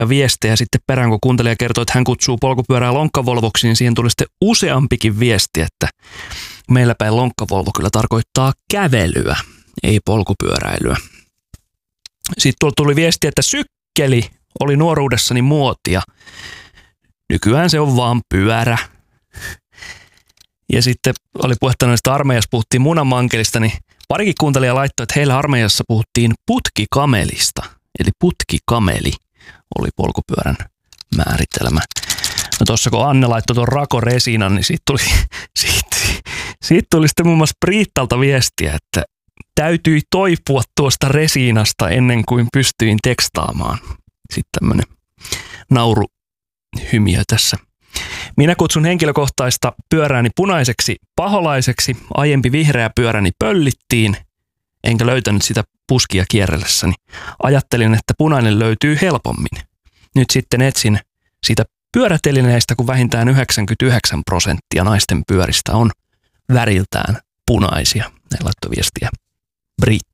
viestejä sitten perään, kun kuuntelija kertoi, että hän kutsuu polkupyörää lonkkavolvoksi, niin siihen tuli sitten useampikin viesti, että meillä päin lonkkavolvo kyllä tarkoittaa kävelyä, ei polkupyöräilyä. Sitten tuli viesti, että sykkeli oli nuoruudessani muotia. Nykyään se on vaan pyörä. Ja sitten oli puhetta noista armeijassa, puhuttiin munamankelista, niin parikin kuuntelija laittoi, että heillä armeijassa puhuttiin putkikamelista. Eli putkikameli oli polkupyörän määritelmä. No tuossa kun Anne laittoi tuon rakoresinan, niin siitä tuli sitten muun muassa Priittalta viestiä, että täytyi toipua tuosta resiinasta ennen kuin pystyin tekstaamaan. Sitten tämmöinen nauruhymiö tässä. Minä kutsun henkilökohtaista pyörääni punaiseksi paholaiseksi. Aiempi vihreä pyöräni pöllittiin, enkä löytänyt sitä puskia kierrellessäni. Ajattelin, että punainen löytyy helpommin. Nyt sitten etsin sitä pyörätelineistä, kun vähintään 99% naisten pyöristä on väriltään punaisia. Ne laittoi viestiä Britt.